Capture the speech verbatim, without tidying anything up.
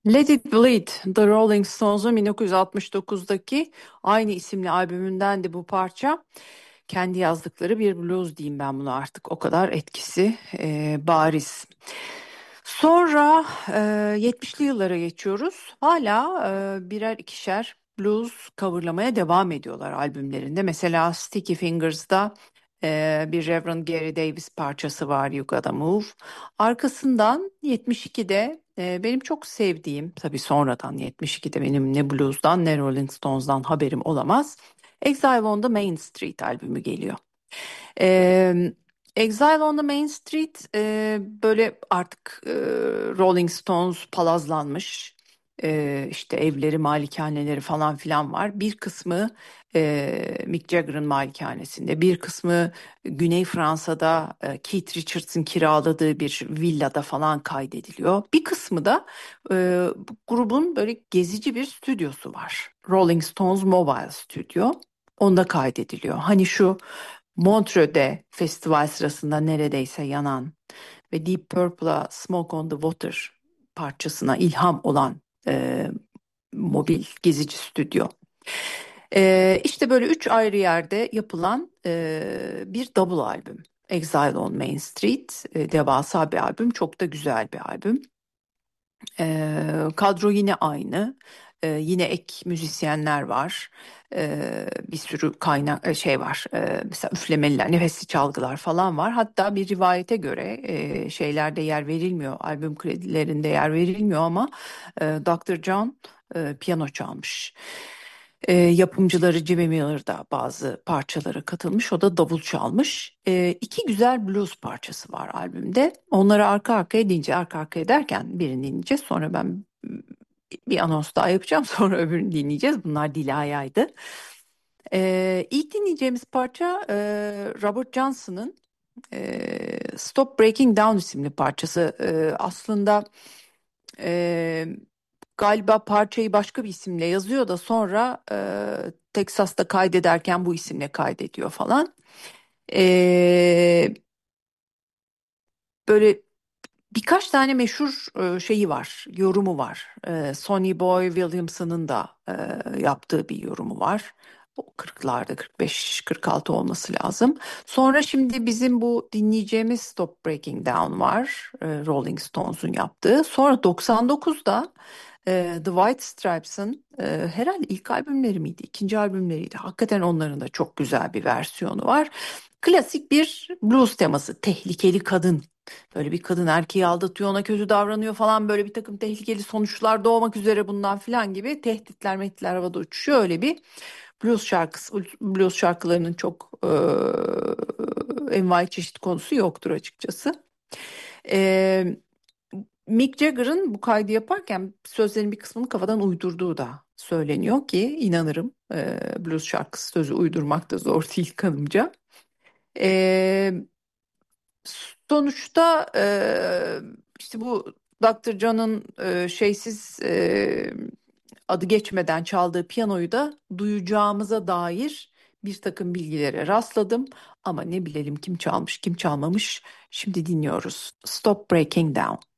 Let It Bleed, The Rolling Stones'un bin dokuz yüz altmış dokuzdaki aynı isimli albümündendi bu parça. Kendi yazdıkları bir blues diyeyim ben buna artık. O kadar etkisi e, bariz. Sonra e, yetmişli yıllara geçiyoruz. Hala e, birer ikişer blues coverlamaya devam ediyorlar albümlerinde. Mesela Sticky Fingers'da e, bir Reverend Gary Davis parçası var, You Gotta Move. Arkasından yetmiş ikide e, benim çok sevdiğim, tabii sonradan yetmiş ikide benim ne blues'dan ne Rolling Stones'dan haberim olamaz. Exile on the Main Street albümü geliyor. Ee, Exile on the Main Street e, böyle artık e, Rolling Stones palazlanmış. E, işte evleri, malikaneleri falan filan var. Bir kısmı e, Mick Jagger'ın malikanesinde, bir kısmı Güney Fransa'da e, Keith Richards'ın kiraladığı bir villada falan kaydediliyor. Bir kısmı da e, bu grubun böyle gezici bir stüdyosu var. Rolling Stones Mobile Studio. Onda kaydediliyor. Hani şu Montreux'de festival sırasında neredeyse yanan ve Deep Purple'a Smoke on the Water parçasına ilham olan e, mobil gezici stüdyo. E, işte böyle üç ayrı yerde yapılan e, bir double albüm. Exile on Main Street, e, devasa bir albüm, çok da güzel bir albüm. Ee, kadro yine aynı. Ee, yine ek müzisyenler var. Ee, bir sürü kaynak e, şey var. Ee, mesela üflemeliler, nefesli çalgılar falan var. Hatta bir rivayete göre e, şeylerde yer verilmiyor. Albüm kredilerinde yer verilmiyor ama e, doktor John e, piyano çalmış. E, yapımcıları Jimmy Miller da bazı parçalara katılmış. O da davul çalmış. E, iki güzel blues parçası var albümde. Onları arka arkaya dinleyeceğiz. Arka arkaya derken birini dinleyeceğiz. Sonra ben bir anons daha yapacağım. Sonra öbürünü dinleyeceğiz. Bunlar Dilaya'ydı. E, ilk dinleyeceğimiz parça e, Robert Johnson'ın e, Stop Breaking Down isimli parçası. E, aslında e, galiba parçayı başka bir isimle yazıyor da sonra e, Teksas'ta kaydederken bu isimle kaydediyor falan. E, böyle birkaç tane meşhur e, şeyi var, yorumu var. E, Sonny Boy Williamson'ın da e, yaptığı bir yorumu var. O kırklarda kırk beş kırk altı olması lazım. Sonra şimdi bizim bu dinleyeceğimiz Stop Breaking Down var. e, Rolling Stones'un yaptığı. Sonra doksan dokuzda e, The White Stripes'ın e, herhalde ilk albümleri miydi, ikinci albümleriydi. Hakikaten onların da çok güzel bir versiyonu var. Klasik bir blues teması, tehlikeli kadın. Böyle bir kadın erkeği aldatıyor, ona kötü davranıyor falan, böyle bir takım tehlikeli sonuçlar doğmak üzere bundan filan gibi tehditler mehditler havada uçuşuyor. Öyle bir blues şarkısı, blues şarkılarının çok e, envai çeşit konusu yoktur açıkçası. E, Mick Jagger'ın bu kaydı yaparken sözlerin bir kısmını kafadan uydurduğu da söyleniyor ki inanırım. E, blues şarkısı sözü uydurmak da zor değil kanımca. E, Sonuçta e, işte bu doktor John'ın e, şeysiz e, adı geçmeden çaldığı piyanoyu da duyacağımıza dair bir takım bilgilere rastladım. Ama ne bilelim kim çalmış kim çalmamış. Şimdi dinliyoruz. Stop Breaking Down.